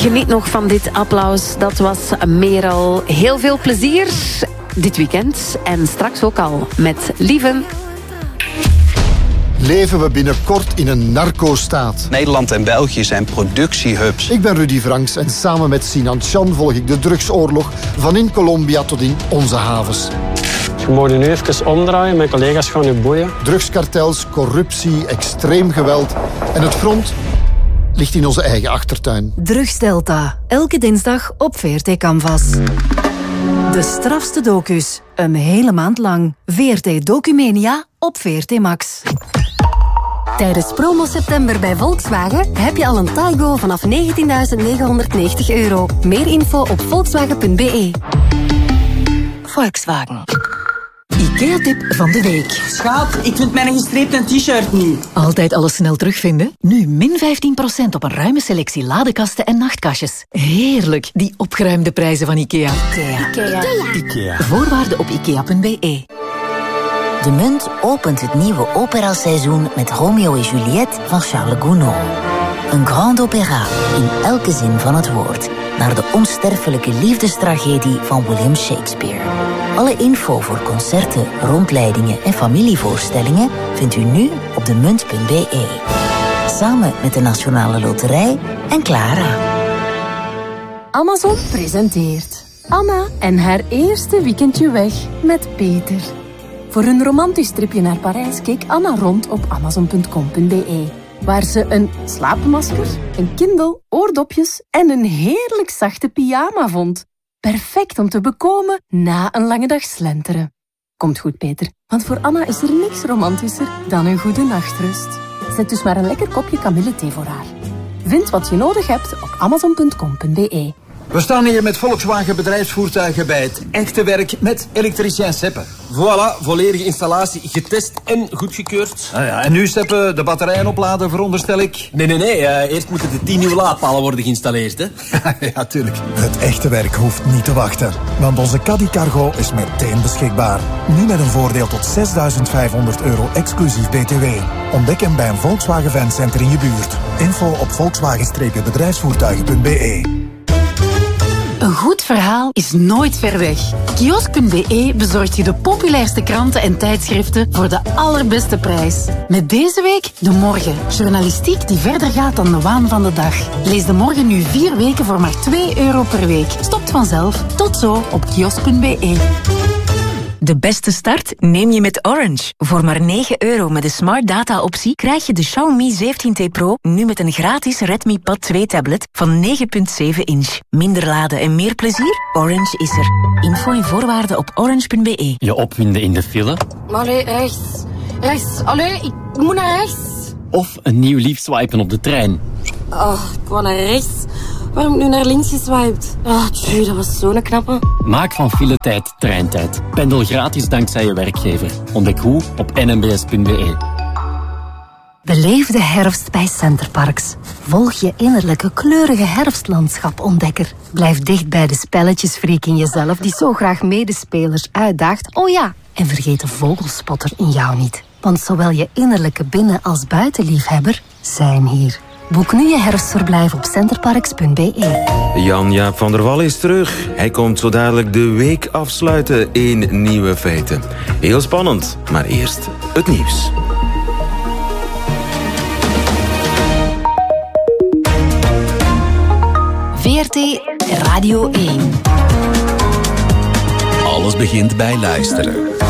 Geniet nog van dit applaus. Dat was Merel. Heel veel plezier dit weekend. En straks ook al met Lieven. Leven we binnenkort in een narco-staat? Nederland en België zijn productiehubs. Ik ben Rudy Franks en samen met Sinan Chan volg ik de drugsoorlog van in Colombia tot in onze havens. Je moet nu even omdraaien, mijn collega's gaan u boeien. Drugskartels, corruptie, extreem geweld en het front ligt in onze eigen achtertuin. Drugsdelta, elke dinsdag op VRT Canvas. De strafste docus, een hele maand lang. VRT Documania op VRT Max. Tijdens promo september bij Volkswagen heb je al een Taygo vanaf €19.990. Meer info op volkswagen.be. Volkswagen. IKEA-tip van de week. Schat, ik vind mijn gestreepte t-shirt niet. Altijd alles snel terugvinden? Nu min 15% op een ruime selectie ladekasten en nachtkastjes. Heerlijk, die opgeruimde prijzen van IKEA. IKEA. Voorwaarden op ikea.be. De Munt opent het nieuwe operaseizoen met Romeo en Juliette van Charles Gounod. Een grand opéra in elke zin van het woord. Naar de onsterfelijke liefdestragedie van William Shakespeare. Alle info voor concerten, rondleidingen en familievoorstellingen vindt u nu op demunt.be. Samen met de Nationale Loterij en Clara. Amazon presenteert Anna en haar eerste weekendje weg met Peter. Voor een romantisch tripje naar Parijs keek Anna rond op amazon.com.be. Waar ze een slaapmasker, een Kindle, oordopjes en een heerlijk zachte pyjama vond. Perfect om te bekomen na een lange dag slenteren. Komt goed, Peter, want voor Anna is er niks romantischer dan een goede nachtrust. Zet dus maar een lekker kopje kamillethee voor haar. Vind wat je nodig hebt op amazon.com.be. We staan hier met Volkswagen bedrijfsvoertuigen bij het echte werk met elektricien Seppe. Voilà, volledige installatie getest en goedgekeurd. Ah ja, en nu Seppe, de batterijen opladen, veronderstel ik? Nee. Eerst moeten de 10 nieuwe laadpalen worden geïnstalleerd, hè? Ja, tuurlijk. Het echte werk hoeft niet te wachten, want onze Caddy Cargo is meteen beschikbaar. Nu met een voordeel tot €6.500 exclusief BTW. Ontdek hem bij een Volkswagen Fancenter in je buurt. Info op volkswagen-bedrijfsvoertuigen.be. Een goed verhaal is nooit ver weg. Kiosk.be bezorgt je de populairste kranten en tijdschriften voor de allerbeste prijs. Met deze week De Morgen. Journalistiek die verder gaat dan de waan van de dag. Lees De Morgen nu 4 weken voor maar €2 per week. Stopt vanzelf. Tot zo op kiosk.be. De beste start neem je met Orange. Voor maar €9 met de Smart Data optie krijg je de Xiaomi 17T Pro nu met een gratis Redmi Pad 2 tablet van 9,7 inch. Minder laden en meer plezier? Orange is er. Info en voorwaarden op orange.be. Je opwinden in de file? Allee, rechts. Rechts. Allee, ik moet naar rechts. Of een nieuw lief swipen op de trein? Oh, ik wou naar rechts. Waarom heb ik nu naar links geswiped? Dat was zo'n knappe. Maak van filetijd treintijd. Pendel gratis dankzij je werkgever. Ontdek hoe op nmbs.be. Beleef de herfst bij Centerparks. Volg je innerlijke kleurige herfstlandschap-ontdekker. Blijf dicht bij de spelletjesfreak in jezelf die zo graag medespelers uitdaagt. Oh ja, en vergeet de vogelspotter in jou niet. Want zowel je innerlijke binnen- als buitenliefhebber zijn hier. Boek nu je herfstverblijf op centerparks.be. Jan-Jaap van der Wal is terug. Hij komt zo dadelijk de week afsluiten in Nieuwe Feiten. Heel spannend, maar eerst het nieuws. VRT Radio 1. Alles begint bij luisteren.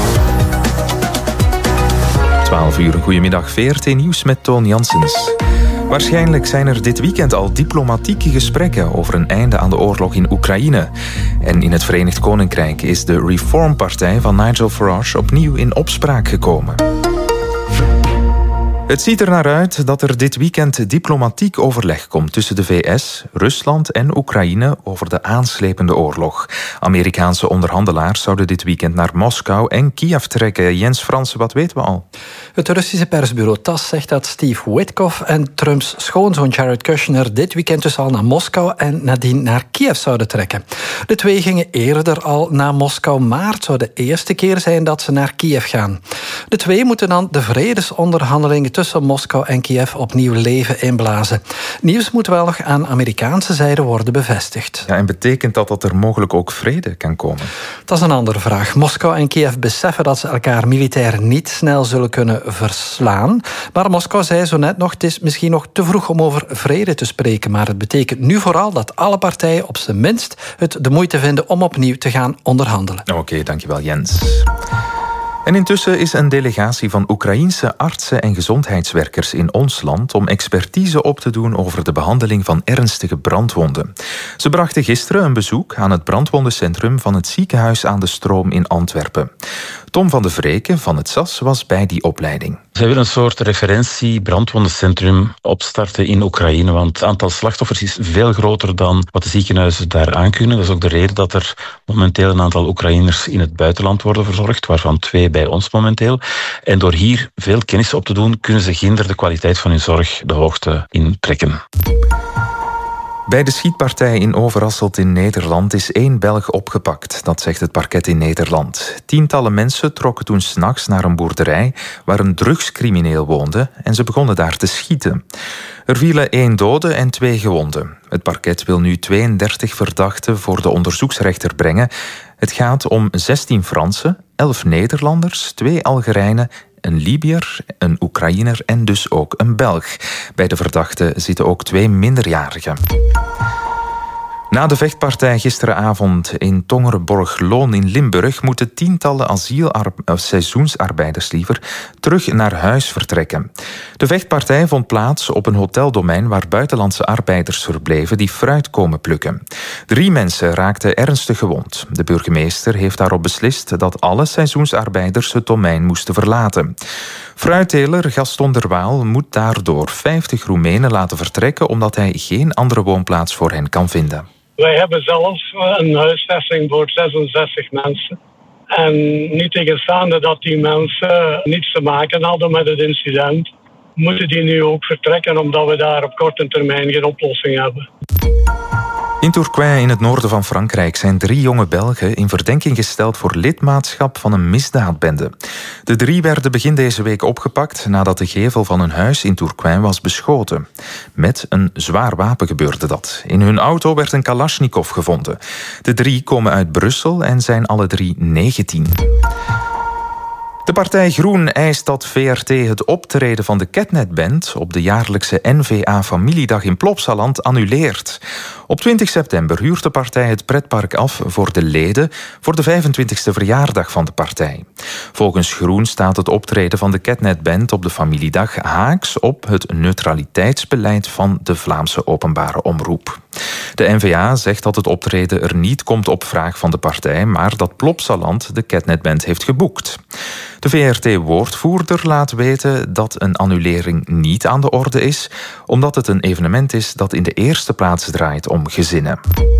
12 uur, goedemiddag, VRT Nieuws met Toon Janssens. Waarschijnlijk zijn er dit weekend al diplomatieke gesprekken over een einde aan de oorlog in Oekraïne. En in het Verenigd Koninkrijk is de Reform-partij van Nigel Farage opnieuw in opspraak gekomen. Het ziet er naar uit dat er dit weekend diplomatiek overleg komt tussen de VS, Rusland en Oekraïne over de aanslepende oorlog. Amerikaanse onderhandelaars zouden dit weekend naar Moskou en Kiev trekken. Jens Fransen, wat weten we al? Het Russische persbureau TASS zegt dat Steve Witkoff en Trumps schoonzoon Jared Kushner dit weekend dus al naar Moskou en nadien naar Kiev zouden trekken. De twee gingen eerder al naar Moskou, maar het zou de eerste keer zijn dat ze naar Kiev gaan. De twee moeten dan de vredesonderhandelingen tussen Moskou en Kiev opnieuw leven inblazen. Nieuws moet wel nog aan Amerikaanse zijde worden bevestigd. Ja, en betekent dat er mogelijk ook vrede kan komen? Dat is een andere vraag. Moskou en Kiev beseffen dat ze elkaar militair niet snel zullen kunnen verslaan. Maar Moskou zei zo net nog, het is misschien nog te vroeg om over vrede te spreken. Maar het betekent nu vooral dat alle partijen op zijn minst het de moeite vinden om opnieuw te gaan onderhandelen. Oké, dankjewel Jens. En intussen is een delegatie van Oekraïense artsen en gezondheidswerkers in ons land om expertise op te doen over de behandeling van ernstige brandwonden. Ze brachten gisteren een bezoek aan het brandwondencentrum van het ziekenhuis aan de Stroom in Antwerpen. Tom van de Vreken van het SAS was bij die opleiding. Ze willen een soort referentie brandwondencentrum opstarten in Oekraïne, want het aantal slachtoffers is veel groter dan wat de ziekenhuizen daar aankunnen. Dat is ook de reden dat er momenteel een aantal Oekraïners in het buitenland worden verzorgd, waarvan 2 bij ons momenteel. En door hier veel kennis op te doen, kunnen ze ginder de kwaliteit van hun zorg de hoogte in trekken. Bij de schietpartij in Overasselt in Nederland is 1 Belg opgepakt. Dat zegt het parket in Nederland. Tientallen mensen trokken toen 's nachts naar een boerderij waar een drugscrimineel woonde en ze begonnen daar te schieten. Er vielen 1 dode en 2 gewonden. Het parket wil nu 32 verdachten voor de onderzoeksrechter brengen. Het gaat om 16 Fransen, 11 Nederlanders, 2 Algerijnen, een Libiër, een Oekraïner en dus ook een Belg. Bij de verdachten zitten ook 2 minderjarigen. Na de vechtpartij gisteravond in Tongerenborg-Loon in Limburg moeten tientallen seizoensarbeiders terug naar huis vertrekken. De vechtpartij vond plaats op een hoteldomein waar buitenlandse arbeiders verbleven die fruit komen plukken. 3 mensen raakten ernstig gewond. De burgemeester heeft daarop beslist dat alle seizoensarbeiders het domein moesten verlaten. Fruitteler Gaston der Waal moet daardoor 50 Roemenen laten vertrekken omdat hij geen andere woonplaats voor hen kan vinden. Wij hebben zelfs een huisvesting voor 66 mensen. En niet tegenstaande dat die mensen niets te maken hadden met het incident, moeten die nu ook vertrekken omdat we daar op korte termijn geen oplossing hebben. In Tourcoing in het noorden van Frankrijk zijn 3 jonge Belgen in verdenking gesteld voor lidmaatschap van een misdaadbende. De 3 werden begin deze week opgepakt nadat de gevel van een huis in Tourcoing was beschoten. Met een zwaar wapen gebeurde dat. In hun auto werd een Kalashnikov gevonden. De 3 komen uit Brussel en zijn alle 3 19. De partij Groen eist dat VRT het optreden van de Ketnet-band op de jaarlijkse N-VA-familiedag in Plopsaland annuleert. Op 20 september huurt de partij het pretpark af voor de leden voor de 25e verjaardag van de partij. Volgens Groen staat het optreden van de Ketnet-band op de familiedag haaks op het neutraliteitsbeleid van de Vlaamse openbare omroep. De N-VA zegt dat het optreden er niet komt op vraag van de partij, maar dat Plopsaland de Ketnet-band heeft geboekt. De VRT-woordvoerder laat weten dat een annulering niet aan de orde is, omdat het een evenement is dat in de eerste plaats draait om gezinnen.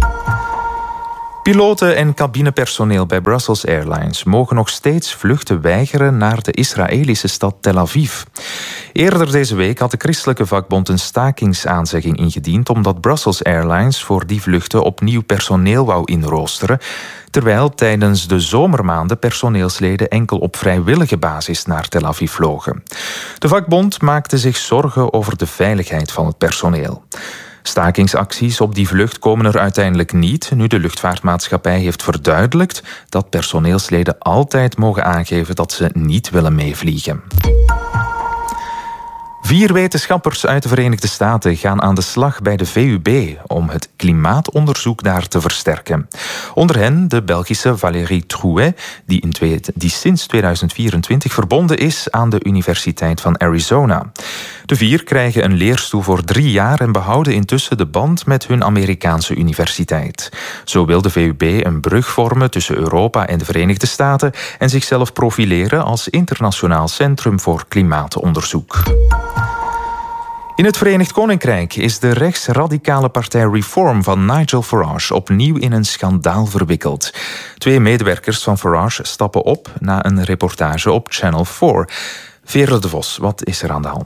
Piloten en cabinepersoneel bij Brussels Airlines mogen nog steeds vluchten weigeren naar de Israëlische stad Tel Aviv. Eerder deze week had de christelijke vakbond een stakingsaanzegging ingediend omdat Brussels Airlines voor die vluchten opnieuw personeel wou inroosteren, terwijl tijdens de zomermaanden personeelsleden enkel op vrijwillige basis naar Tel Aviv vlogen. De vakbond maakte zich zorgen over de veiligheid van het personeel. Stakingsacties op die vlucht komen er uiteindelijk niet, nu de luchtvaartmaatschappij heeft verduidelijkt dat personeelsleden altijd mogen aangeven dat ze niet willen meevliegen. 4 wetenschappers uit de Verenigde Staten gaan aan de slag bij de VUB om het klimaatonderzoek daar te versterken. Onder hen de Belgische Valérie Trouet, die sinds 2024 verbonden is aan de Universiteit van Arizona. De 4 krijgen een leerstoel voor 3 jaar en behouden intussen de band met hun Amerikaanse universiteit. Zo wil de VUB een brug vormen tussen Europa en de Verenigde Staten en zichzelf profileren als internationaal centrum voor klimaatonderzoek. In het Verenigd Koninkrijk is de rechtsradicale partij Reform van Nigel Farage opnieuw in een schandaal verwikkeld. 2 medewerkers van Farage stappen op na een reportage op Channel 4. Veerle de Vos, wat is er aan de hand?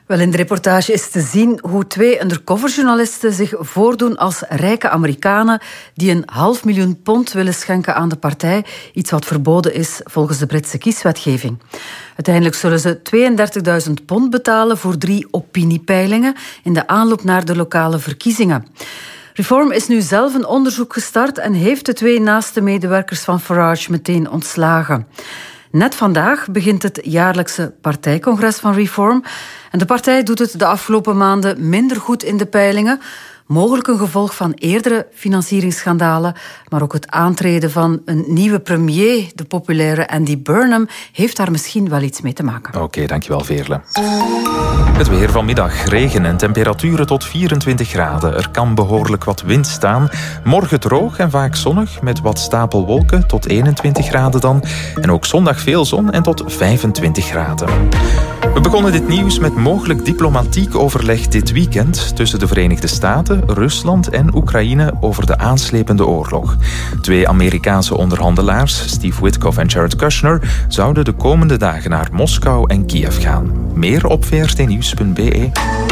Wel, in de reportage is te zien hoe 2 undercoverjournalisten zich voordoen als rijke Amerikanen die £500.000 willen schenken aan de partij, iets wat verboden is volgens de Britse kieswetgeving. Uiteindelijk zullen ze £32.000 betalen voor 3 opiniepeilingen in de aanloop naar de lokale verkiezingen. Reform is nu zelf een onderzoek gestart en heeft de 2 naaste medewerkers van Farage meteen ontslagen. Net vandaag begint het jaarlijkse partijcongres van Reform. En de partij doet het de afgelopen maanden minder goed in de peilingen. Mogelijk een gevolg van eerdere financieringsschandalen. Maar ook het aantreden van een nieuwe premier, de populaire Andy Burnham, heeft daar misschien wel iets mee te maken. Oké, dankjewel Veerle. Het weer vanmiddag. Regen en temperaturen tot 24 graden. Er kan behoorlijk wat wind staan. Morgen droog en vaak zonnig met wat stapelwolken tot 21 graden dan. En ook zondag veel zon en tot 25 graden. We begonnen dit nieuws met mogelijk diplomatiek overleg dit weekend tussen de Verenigde Staten, Rusland en Oekraïne over de aanslepende oorlog. 2 Amerikaanse onderhandelaars, Steve Witkoff en Jared Kushner, zouden de komende dagen naar Moskou en Kiev gaan. Meer op vrtnieuws.be.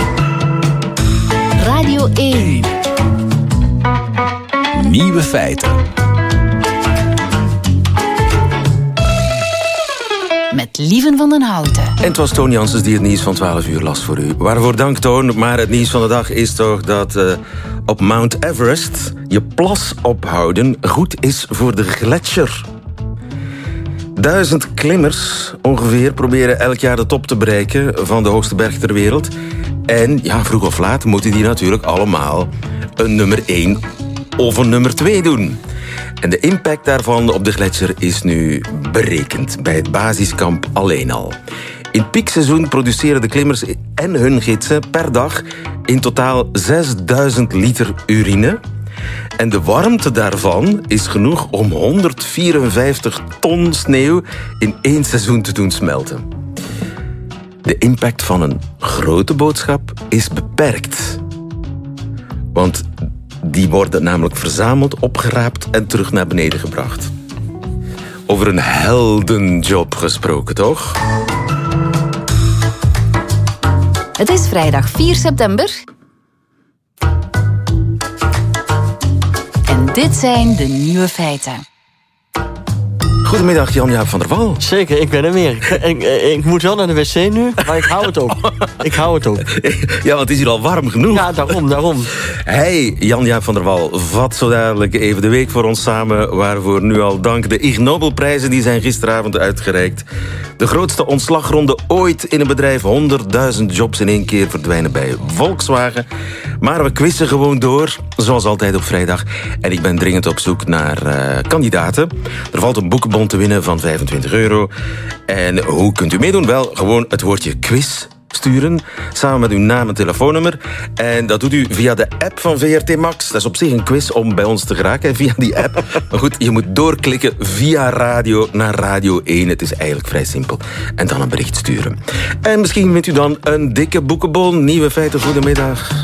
Radio 1. Nieuwe feiten. Met Lieven van den Houten. En het was Toon Janssens die het nieuws van 12 uur las voor u. Waarvoor dank, Toon. Maar het nieuws van de dag is toch dat op Mount Everest je plas ophouden goed is voor de gletsjer. 1000 klimmers ongeveer proberen elk jaar de top te bereiken van de hoogste berg ter wereld. En ja, vroeg of laat moeten die natuurlijk allemaal een nummer 1 of een nummer 2 doen. En de impact daarvan op de gletsjer is nu berekend, bij het basiskamp alleen al. In piekseizoen produceren de klimmers en hun gidsen per dag in totaal 6000 liter urine. En de warmte daarvan is genoeg om 154 ton sneeuw in 1 seizoen te doen smelten. De impact van een grote boodschap is beperkt. Want die worden namelijk verzameld, opgeraapt en terug naar beneden gebracht. Over een heldenjob gesproken, toch? Het is vrijdag 4 september. En dit zijn de nieuwe feiten. Goedemiddag, Jan-Jaap van der Wal. Zeker, ik ben er weer. Ik moet wel naar de wc nu, maar ik hou het ook. Ja, want het is hier al warm genoeg. Ja, daarom. Hey, Jan-Jaap van der Wal, vat zo dadelijk even de week voor ons samen. Waarvoor nu al dank. De Ig Nobelprijzen die zijn gisteravond uitgereikt. De grootste ontslagronde ooit in een bedrijf. 100.000 jobs in 1 keer verdwijnen bij Volkswagen. Maar we quizzen gewoon door, zoals altijd op vrijdag. En ik ben dringend op zoek naar kandidaten. Er valt een boekenbon te winnen van €25. En hoe kunt u meedoen? Wel, gewoon het woordje quiz sturen, samen met uw naam en telefoonnummer. En dat doet u via de app van VRT Max. Dat is op zich een quiz om bij ons te geraken, via die app. Maar goed, je moet doorklikken via radio naar Radio 1. Het is eigenlijk vrij simpel. En dan een bericht sturen. En misschien wint u dan een dikke boekenbon. Nieuwe feiten, goedemiddag.